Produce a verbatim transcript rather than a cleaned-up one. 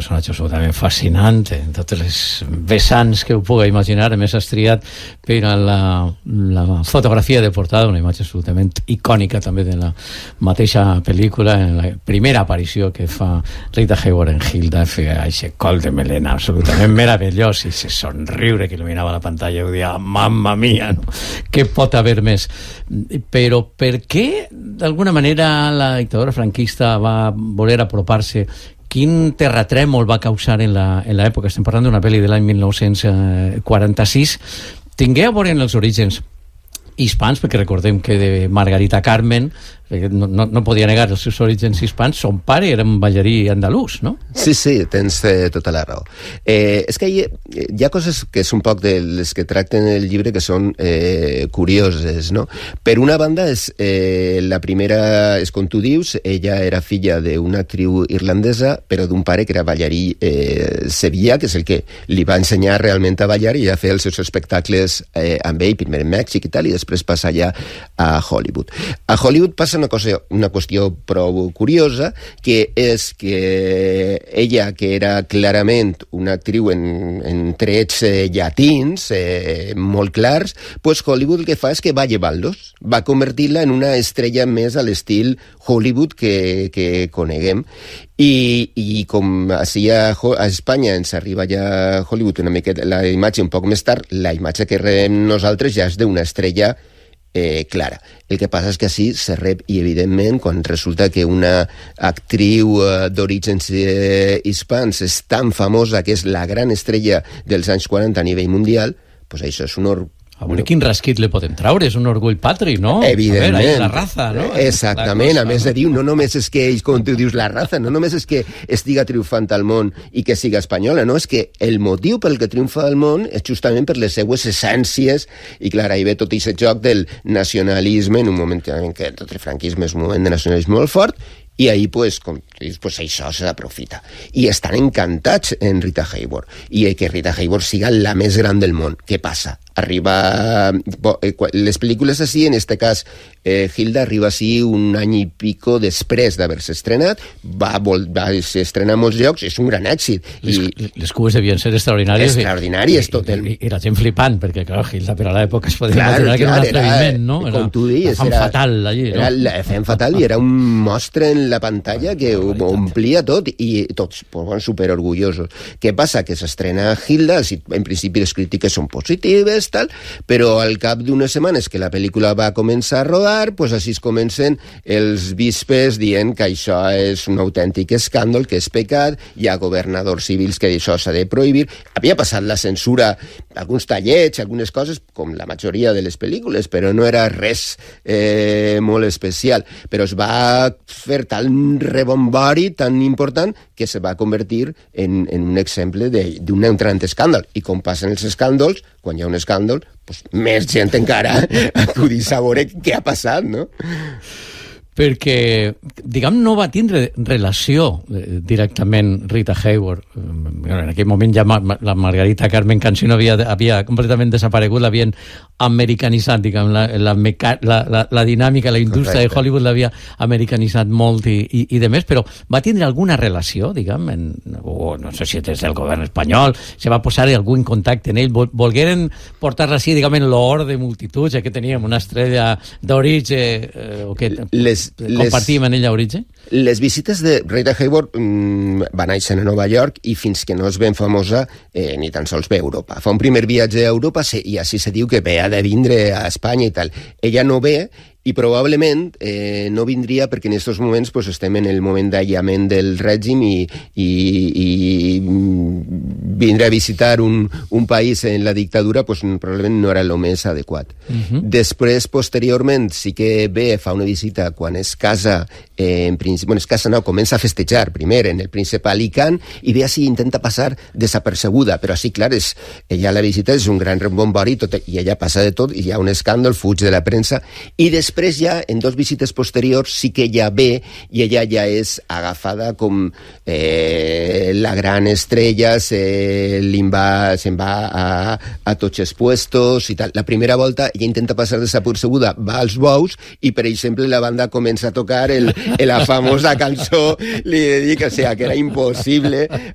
personatge absolutament fascinant en totes les vessants que ho puga imaginar. A més, has triat per a la, la fotografia de portada, una imatge absolutament icònica també de la mateixa pel·lícula, en la primera aparició que fa Rita Hayworth en Hilda, feia aquest col de melena absolutament meravellós i ese somriure que il·luminava la pantalla, ho dia, mamma mia, no? Què pot haver més? Però per què d'alguna manera la dictadura franquista va voler apropar-se? Quin terratrèmol va causar en l'època? Estem parlant d'una pel·li de l'any mil nou-cents quaranta-sis. Tingué a veure en els orígens hispans, perquè recordem que de Margarita Carmen, no, no, no podia negar els seus orígens hispans, son pare era un ballarí andalús, no? Sí, sí, tens eh, tota la raó. Eh, és que hi, hi ha coses que és un poc de les que tracten el llibre que són eh, curioses, no? Per una banda, és, eh, la primera, és com tu dius, ella era filla d'una actriu irlandesa, però d'un pare que era ballarí eh, sevillà, que és el que li va ensenyar realment a ballar i a fer els seus espectacles eh, amb ell, primer en Mèxic i tal, i després passa allà a Hollywood. A Hollywood passa una, cosa, una qüestió prou curiosa, que és que ella, que era clarament una actriu en, en trets eh, llatins, eh, molt clars, pues Hollywood el que fa és que va llevant-los, va convertir-la en una estrella més a l'estil Hollywood que, que coneguem. I, i com així a, a Espanya ens arriba ja a Hollywood una miqueta la imatge un poc més tard, la imatge que rebem nosaltres ja és d'una estrella eh, clara. El que passa és que així se rep, i evidentment quan resulta que una actriu eh, d'orígens eh, hispans és tan famosa que és la gran estrella dels anys quaranta a nivell mundial, pues això és un orgull. A veure quin rasquit li poden traure, és un orgull patri, no? Evidentment. A veure, la raza, no? Exactament, cosa, a més de dir, no només és que ells, com tu dius, la raza, no només és que estiga triomfant al món i que siga espanyola, no? És que el motiu pel que triomfa al món és justament per les seues essències, i clar, ahí ve tot aquest joc del nacionalisme, en un moment en què tot el franquisme és un moment de nacionalisme molt fort, i ahir, pues, com dius, pues, això s'aprofita. I estan encantats en Rita Hayworth. I que Rita Hayworth siga la més gran del món. Què passa? Arriba... Les pel·lícules així, en este cas, eh, Hilda arriba així un any i pico després d'haver-se estrenat, va, va s'estrenar a molts llocs, és un gran èxit. Les, I, les cues devien ser extraordinàries. Extraordinàries, tot el... I, i, i la gent flipant, perquè, clar, Hilda, per a l'època es podia clar, imaginar que era un atreviment, no? Era, com tu dius, la fan era, fatal, allí, no? Era la fan fatal i era un mostre en la pantalla que ho omplia tot i tots pues, bueno, superorgullosos. Què passa? Que s'estrena Hilda, en principi les crítiques són positives, tal, però al cap d'unes setmanes que la pel·lícula va començar a rodar, pues així es comencen els bispes dient que això és un autèntic escàndol, que és pecat, hi ha governadors civils que això s'ha de prohibir. Havia passat la censura, alguns tallets, algunes coses, com la majoria de les pel·lícules, però no era res eh, molt especial. Però es va fer tal rebombori tan important que se va convertir en, en un exemple d'un entrant escàndol. I com passen els escàndols, quan hi ha un escàndol, pues, més gent encara acudís a veure què ha passat, no? Perquè, diguem, no va tindre relació eh, directament Rita Hayworth. En aquell moment ja ma, la Margarita Carmen Cansino havia, havia completament desaparegut, l'havien americanitzat, diguem, la, la, la, la, la dinàmica, la indústria Correcte. De Hollywood l'havia americanitzat molt i, i, i de més, però va tindre alguna relació, diguem, en, o no sé si des del govern espanyol, se va posar algú en contacte en ell, vol, volgueren portar-la així, diguem, en l'or de multituds, ja que teníem una estrella d'origen, eh, o que... Les compartíem en ella origen? Les visites de Rita Hayworth mmm, va néixer a Nova York i fins que no és ben famosa eh, ni tan sols ve a Europa. Fa un primer viatge a Europa i així se diu que ve a de vindre a Espanya i tal. Ella no ve i probablement eh, no vindria perquè en aquests moments pues, estem en el moment d'aïllament del règim i, i, i vindre a visitar un, un país en la dictadura pues, probablement no era el més adequat. Uh-huh. Després, posteriorment, sí que ve, fa una visita quan es casa, eh, en principi, bueno, es casa no, comença a festejar primer en el príncep Alicant i ve així intenta passar desapercebuda, però així, clar, és, ella la visita és un gran rebombori tot, i ella passa de tot, i hi ha un escàndol, fuig de la premsa, i després Després ja, en dos visites posteriors, sí que ja ve i ella ja és agafada com eh, la gran estrella, se, va, se'n va a, a tots els puestos i tal. La primera volta ella intenta passar desapercebuda, va als bous i, per exemple, la banda comença a tocar el, la famosa cançó, li dedica, o sigui, que era impossible